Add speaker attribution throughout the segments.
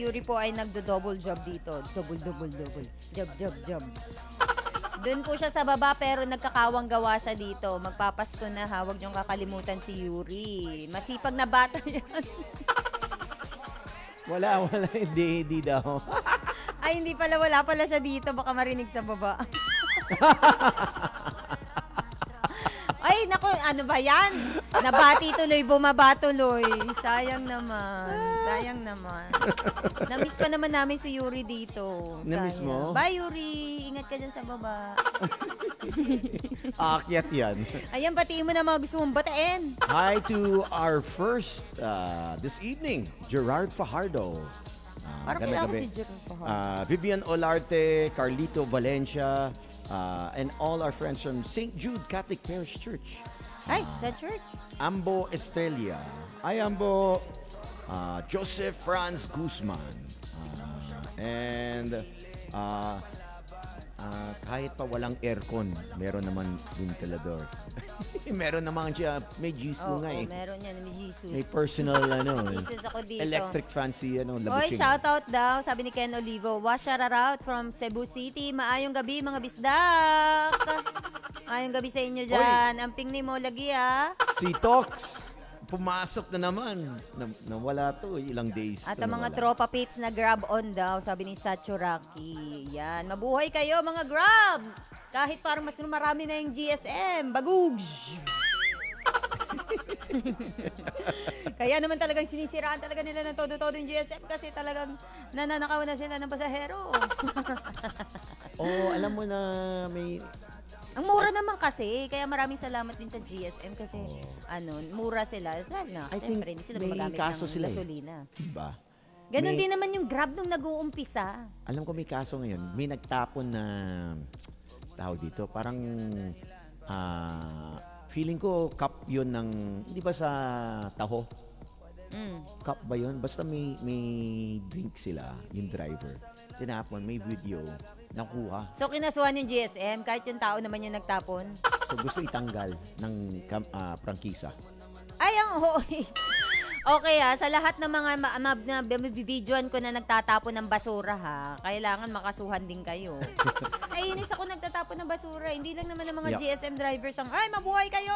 Speaker 1: Yuri po ay nagdo-double job dito. Double. Job. Doon po siya sa baba pero nagkakawang gawa siya dito. Magpapasko na ha. Huwag niyong kakalimutan si Yuri. Masipag na bata yan.
Speaker 2: Wala. Hindi daw.
Speaker 1: Ay, hindi pala. Wala pala siya dito. Baka marinig sa baba. Ay, naku, ano ba yan? Nabati tuloy, bumaba tuloy. Sayang naman. Namiss pa naman namin si Yuri dito.
Speaker 2: Namiss mo?
Speaker 1: Bye, Yuri. Ingat ka dyan sa baba.
Speaker 2: Aakyat yan.
Speaker 1: Ayan, batiin mo na mga gusto mong batiin.
Speaker 2: Hi to our first this evening, Gerard Fajardo.
Speaker 1: Parang
Speaker 2: Ganda
Speaker 1: kailangan
Speaker 2: gabi.
Speaker 1: si Gerard Fajardo.
Speaker 2: Vivian Olarte, Carlito Valencia, and all our friends from St. Jude Catholic Parish Church.
Speaker 1: Ay, sa church.
Speaker 2: Ambo Estrella. Ay, Ambo. Joseph Franz Guzman. And kahit pa walang aircon, meron naman ventilador. Meron naman siya, may Jisoo nga eh.
Speaker 1: Meron yan, may Jesus.
Speaker 2: May personal
Speaker 1: Jesus ako dito.
Speaker 2: electric fancy
Speaker 1: Oy,
Speaker 2: labuching.
Speaker 1: shoutout daw, sabi ni Ken Olivo. Washararaut from Cebu City. Maayong gabi, mga bisdak. Maayong gabi sa inyo dyan. Ang pingni mo lagi
Speaker 2: Si Tox, pumasok na naman. Nawala to, ilang days.
Speaker 1: At
Speaker 2: to
Speaker 1: ang mga
Speaker 2: nawala.
Speaker 1: tropa peeps na grab on daw, sabi ni Sachuraki. Yan, mabuhay kayo mga grab! Kahit parang mas marami na yung GSM. Bagugs! Kaya naman talagang sinisiraan talaga nila ng todo-todo yung GSM kasi talagang nananakaw na sila ng pasahero.
Speaker 2: Alam mo na may...
Speaker 1: Ang mura naman kasi, kaya maraming salamat din sa GSM kasi mura sila. Lalo na,
Speaker 2: I think
Speaker 1: siyempre, hindi sila
Speaker 2: may
Speaker 1: gumagamit
Speaker 2: kaso
Speaker 1: ng
Speaker 2: sila
Speaker 1: gasolina.
Speaker 2: Diba?
Speaker 1: Ganon din naman yung Grab nung nag-uumpisa.
Speaker 2: Alam ko may kaso ngayon. May nagtapon na tawag dito. Parang feeling ko cup yun ng... Hindi ba sa taho? Cup ba yun? Basta may drink sila, yung driver. Tinapon, may video. Nakuha.
Speaker 1: So, kinasuhan yung GSM kahit yung tao naman yung nagtapon?
Speaker 2: So, gusto itanggal ng prangkisa.
Speaker 1: Ay, ang hoy. Okay sa lahat ng mga videoan ko na nagtatapon ng basura kailangan makasuhan din kayo. Ay, inis ako nagtatapon ng basura. Hindi lang naman ng mga GSM drivers ang, ay, mabuhay kayo!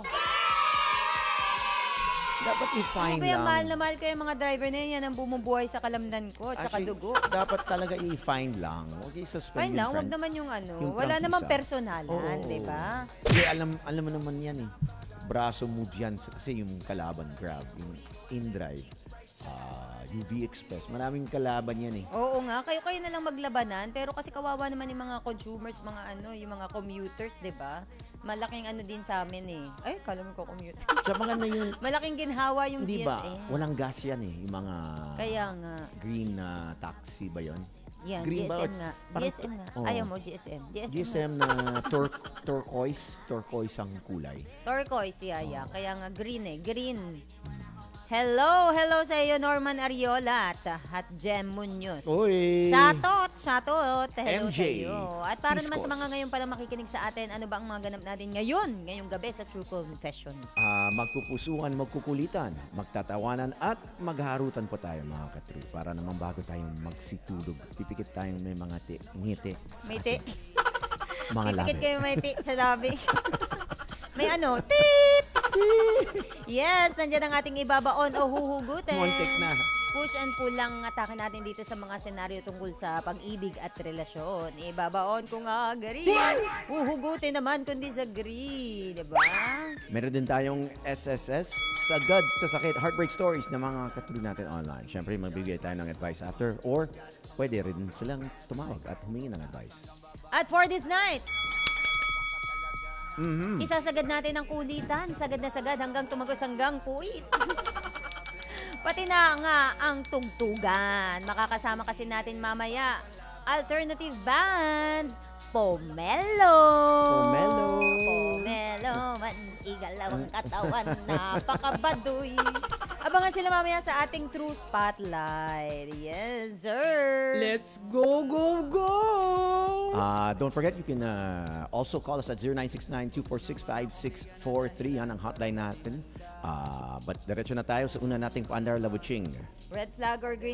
Speaker 2: Dapat i-fine
Speaker 1: Kaya
Speaker 2: lang.
Speaker 1: mahal na mahal ko yung mga driver na yan ang bumubuhay sa kalamnan ko at saka dugo.
Speaker 2: Dapat talaga i-fine lang. Okay, suspend
Speaker 1: Fine lang, wag naman yung wala
Speaker 2: prangkisa.
Speaker 1: namang personalan, di ba?
Speaker 2: Kasi alam mo naman yan eh. Braso mo dyan kasi yung kalaban Grab, yung InDrive, UV Express. Maraming kalaban yan eh.
Speaker 1: Oo nga, kayo na lang maglabanan. Pero kasi kawawa naman yung mga consumers, yung mga commuters, di ba? Malaking din sa amin eh. Ay, kala mo ko commute.
Speaker 2: Tsaka mga na yung...
Speaker 1: Malaking ginhawa yung
Speaker 2: Hindi ba?
Speaker 1: GSM.
Speaker 2: Walang gas yan eh. Yung mga...
Speaker 1: Kaya nga.
Speaker 2: Green na taxi ba yun?
Speaker 1: Yan,
Speaker 2: Green
Speaker 1: GSM
Speaker 2: ba?
Speaker 1: nga.
Speaker 2: Parang,
Speaker 1: GSM nga.
Speaker 2: oh.
Speaker 1: Ayaw mo, GSM.
Speaker 2: GSM na turquoise ang kulay.
Speaker 1: Turquoise, yeah. Kaya nga green eh. Green. Hello sa iyo, Norman Ariola at Jem Munoz.
Speaker 2: Oy!
Speaker 1: Shoutout. Hello
Speaker 2: MJ.
Speaker 1: sa iyo. At para naman sa
Speaker 2: Piscos.
Speaker 1: mga ngayon palang makikinig sa atin, ano ba ang mga ganap natin ngayong gabi sa True Confessions?
Speaker 2: Magpupusuan, magkukulitan, magtatawanan at magharutan po tayo mga katru. Para naman bago tayong magsitulog, pipikit tayong may mga ngiti. sa
Speaker 1: May ti.
Speaker 2: ating Mga labi.
Speaker 1: Pipikit kayo may ti sa labi. May tit! Yes, nandiyan ang ating ibabaon o huhugutin.
Speaker 2: Muntik na.
Speaker 1: Push and pull lang atake natin dito sa mga senaryo tungkol sa pag-ibig at relasyon. Ibabaon ko nga, agree. Huhugutin naman kundi sa agree. Diba?
Speaker 2: Meron din tayong SSS, Sagad sa Sakit, Heartbreak Stories na mga katulad natin online. Siyempre, magbibigay tayo ng advice after or pwede rin silang tumawag at humingi ng advice.
Speaker 1: At for this night, isasagad natin ang kulitan. Sagad na sagad hanggang tumagos hanggang puwit. Pati na nga ang tugtugan. Makakasama kasi natin mamaya. Alternative band, Pomelo. Pomelo, man igalaw ang katawan, napakabaduy. Abangan sila mamaya sa ating True Spotlight. Yes, sir.
Speaker 3: Let's go!
Speaker 2: Don't forget, you can also call us at 0969-246-5643. Yan ang hotline natin. But diretso na tayo sa una nating paandar labuching.
Speaker 1: Red flag or green